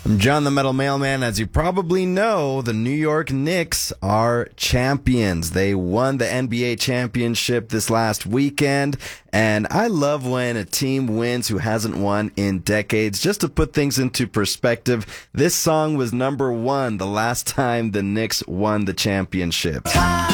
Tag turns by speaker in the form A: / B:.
A: John the Metal Mailman, as you probably know, the New York Knicks are champions. They won the NBA championship this last weekend, and I love when a team wins who hasn't won in decades. Just to put things into perspective, this song was number one the last time the Knicks won the championship.